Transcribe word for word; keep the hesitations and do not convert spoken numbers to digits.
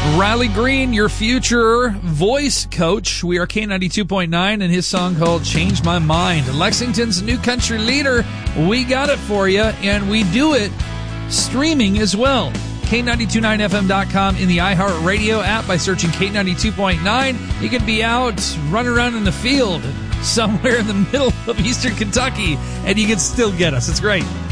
Riley Green, your future voice coach. We are K ninety-two point nine and his song called Change My Mind. Lexington's new country leader. We got it for you, and we do it streaming as well. K nine two nine F M dot com in the iHeartRadio app by searching K ninety-two point nine. You can be out running around in the field somewhere in the middle of eastern Kentucky, and you can still get us. It's great.